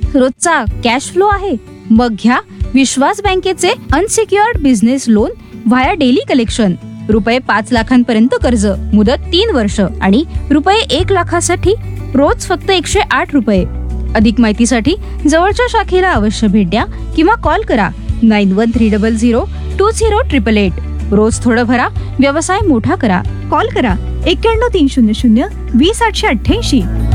रोजचा cash flow आहे? मग घ्या विश्वास बँकेचे unsecured business loan via daily collection. ₹5 लाखांपर्यंत कर्ज, मुदत 3 वर्ष आणि ₹1 लाखासाठी रोज फक्त ₹108. अधिक माहितीसाठी जवळच्या शाखेला अवश्य भेट द्या किंवा कॉल करा 9130020888. रोज थोडं भरा, व्यवसाय मोठा करा. कॉल करा 91 300 20 888.